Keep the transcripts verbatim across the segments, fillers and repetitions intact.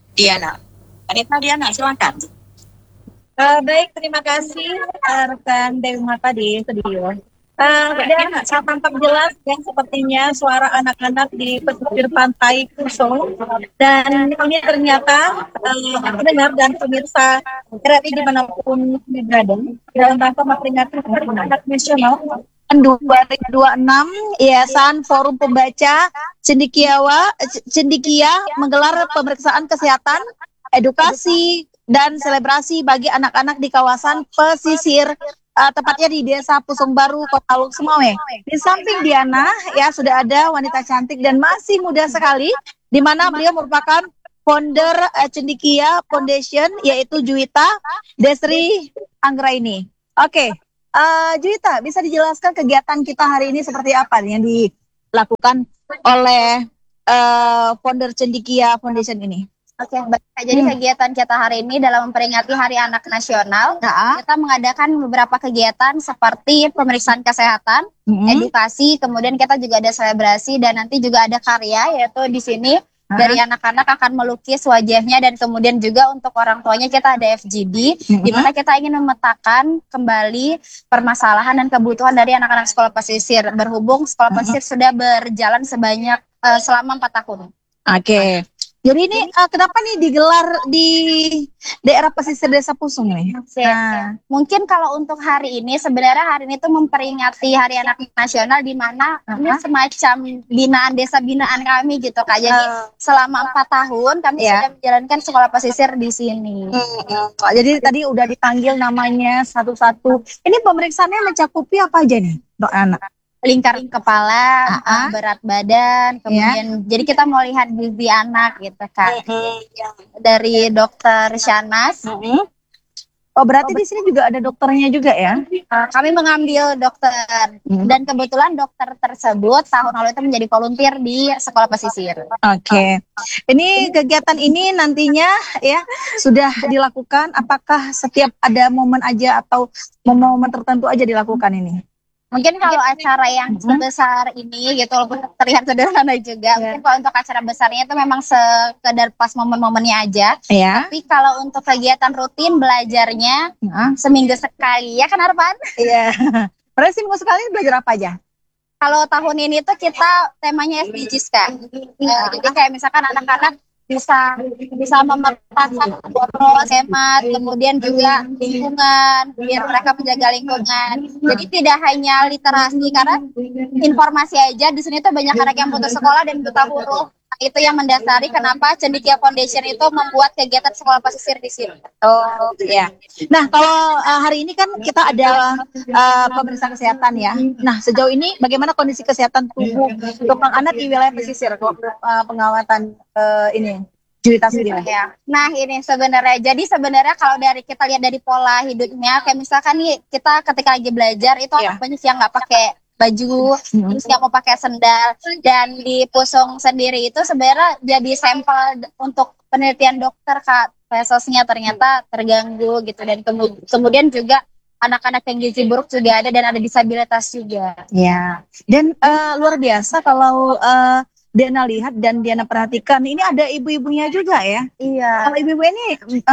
Diana. Wanita Diana, silakan. Uh, baik, terima kasih uh, rekan Dewi Mata di studio. Uh, dan sangat tampak jelas ya sepertinya suara anak-anak di pesisir pantai Kusong. Dan ini ternyata uh, pendengar dan pemirsa R R I dimanapun berada dalam rangka memperingati Hari Anak Nasional dua ribu dua puluh enam, Yayasan Forum Pembaca Cendekiawa Cendekia menggelar pemeriksaan kesehatan, edukasi, dan selebrasi bagi anak-anak di kawasan pesisir, uh, tepatnya di Desa Pusong Baru, Kota Luksumawe. Di samping Diana, ya sudah ada wanita cantik dan masih muda sekali, di mana beliau merupakan founder uh, Cendekia Foundation, yaitu Juwita Desri Anggraini. Oke, okay. uh, Juwita, bisa dijelaskan kegiatan kita hari ini seperti apa nih yang dilakukan oleh uh, founder Cendekia Foundation ini? Oke, baik. Jadi hmm. kegiatan kita hari ini dalam memperingati Hari Anak Nasional, nah. kita mengadakan beberapa kegiatan seperti pemeriksaan kesehatan, hmm. edukasi, kemudian kita juga ada selebrasi dan nanti juga ada karya, yaitu di sini uh-huh. dari anak-anak akan melukis wajahnya dan kemudian juga untuk orang tuanya kita ada F G D, uh-huh. di mana kita ingin memetakan kembali permasalahan dan kebutuhan dari anak-anak sekolah pesisir. Berhubung sekolah pesisir uh-huh. sudah berjalan sebanyak uh, selama empat tahun. Oke. Okay. Jadi ini uh, kenapa nih digelar di daerah pesisir Desa Pusong nih? Oke, nah, mungkin kalau untuk hari ini sebenarnya hari ini tuh memperingati Hari Anak Nasional di mana uh-huh. ini semacam binaan desa binaan kami gitu Kak. Jadi uh, selama empat tahun kami yeah. sudah menjalankan sekolah pesisir di sini. Hmm, oh, jadi tadi udah dipanggil namanya satu-satu. Ini pemeriksaannya mencakupi apa aja nih, Dok Anak? Lingkar kepala, uh-huh. berat badan, kemudian yeah. jadi kita mau lihat gizi anak gitu Kak. Uh-huh. Dari dokter Shanas. Uh-huh. Oh berarti oh, di sini juga ada dokternya juga ya? Uh, kami mengambil dokter uh-huh. dan kebetulan dokter tersebut tahun lalu itu menjadi volunteer di sekolah pesisir. Oke, okay. Ini kegiatan ini nantinya ya sudah dilakukan. Apakah setiap ada momen aja atau momen-momen tertentu aja dilakukan ini? Mungkin kalau acara yang sebesar ini gitu walaupun terlihat sederhana juga, yeah. mungkin kalau untuk acara besarnya itu memang sekedar pas momen-momennya aja. Yeah. Tapi kalau untuk kegiatan rutin belajarnya yeah. seminggu sekali, ya kan Arfan? Iya. Yeah. Berarti seminggu sekali belajar apa aja? Kalau tahun ini tuh kita temanya S D Gs Kak. Yeah. Uh, jadi kayak misalkan anak-anak bisa bisa memetakan boros, hemat, kemudian juga lingkungan, biar mereka menjaga lingkungan. Jadi tidak hanya literasi, karena informasi aja di sini tuh banyak anak yang putus sekolah dan buta huruf. Itu yang mendasari kenapa Cendekia Foundation itu membuat kegiatan sekolah pesisir di sini. Oh ya. Nah kalau uh, hari ini kan kita ada uh, pemeriksaan kesehatan ya. Nah sejauh ini bagaimana kondisi kesehatan tubuh untuk anak di wilayah pesisir uh, pengawatan uh, ini? Juwita sendiri ya. Nah ini sebenarnya, jadi sebenarnya kalau dari kita lihat dari pola hidupnya, kayak misalkan nih kita ketika lagi belajar itu yeah. banyak yang nggak pakai baju, mm-hmm. terus nggak mau pakai sendal, dan di Pusong sendiri itu sebenarnya jadi sampel untuk penelitian dokter Kak, fesosnya ternyata terganggu gitu, dan kemu- kemudian juga anak-anak yang gizi buruk juga ada dan ada disabilitas juga. Ya, dan uh, luar biasa kalau uh, Diana lihat dan Diana perhatikan, ini ada ibu-ibunya juga ya? Iya. Kalau ibu-ibu ini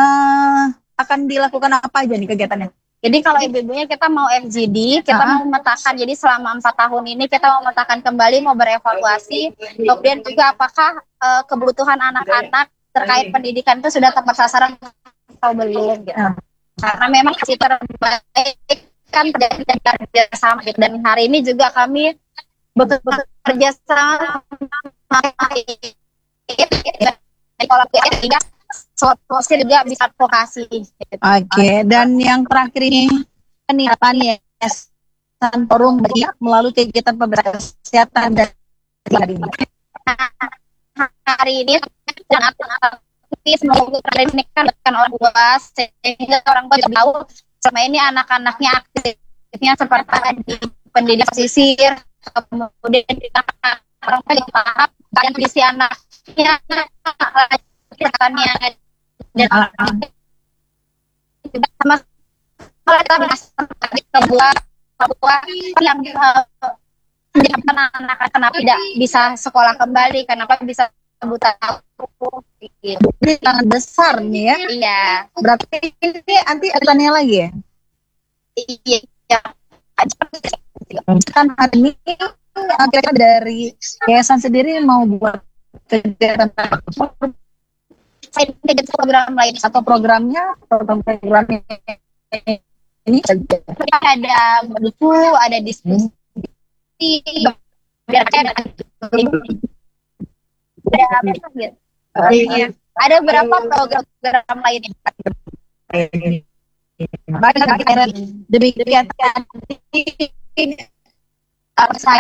uh, akan dilakukan apa aja nih kegiatannya? Jadi kalau ibu-ibunya kita mau F G D, kita uh-huh. mau memetakan, jadi selama empat tahun ini kita mau memetakan kembali, mau berevaluasi, kemudian juga apakah uh, kebutuhan anak-anak terkait pendidikan itu sudah tepat sasaran atau belum gitu. Uh. Karena memang masih terbaik kan kerja sama gitu. Dan hari ini juga kami betul-betul kerja sama sekolah ketiga sosial juga bisa advokasi gitu. Oke, okay. Dan yang terakhir ini peniatan Yayasan Forum melalui kegiatan pemberdayaan kesehatan dan hari ini. Hari ini sangat semoga ini kan orang tua sehingga orang tua tahu selama ini anak-anaknya aktifnya seperti di pendidikan pesisir, kemudian kita orang tua paham dan kondisi anaknya kesehatannya dan sama kita sebuah sebuah yang menyebabkan anak-anak kenapa tidak bisa sekolah kembali, kenapa bisa buta huruf Ini sangat besar nih ya. Iya. Berarti ini nanti ada tanya lagi ya? Iya. Kan hari ini kira-kira dari yayasan sendiri mau buat kegiatan Saya ada program lain atau programnya program-programnya ini saja. ada buku, ada diskusi, ada ada apa gitu. Iya. Ada beberapa program-program lainnya. Baik, akhirnya demikian tadi uh, saya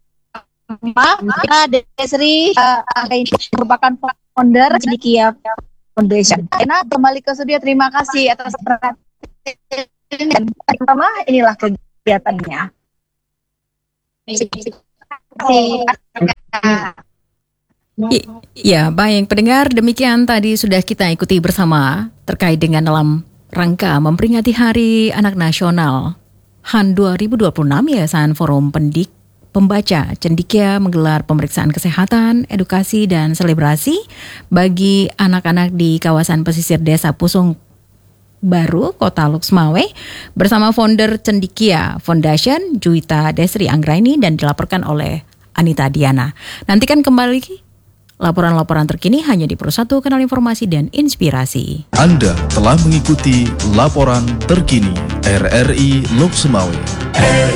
Ma Desri uh, ini merupakan founder Cendekia Foundation. Nah, kembali ke studio, terima kasih atas perhatian dan pertama inilah kegiatannya. I- Ya, baik pendengar, demikian tadi sudah kita ikuti bersama terkait dengan dalam rangka memperingati Hari Anak Nasional H A N dua ribu dua puluh enam. Yayasan Forum Pendik Pembaca Cendekia menggelar pemeriksaan kesehatan, edukasi, dan selebrasi bagi anak-anak di kawasan pesisir Desa Pusung Baru, Kota Luxmawe, bersama founder Cendekia Foundation, Juwita Desri Anggraini, dan dilaporkan oleh Anita Diana. Nantikan kembali laporan-laporan terkini hanya di Pro satu Kanal Informasi dan Inspirasi. Anda telah mengikuti laporan terkini R R I Lok Sumawe.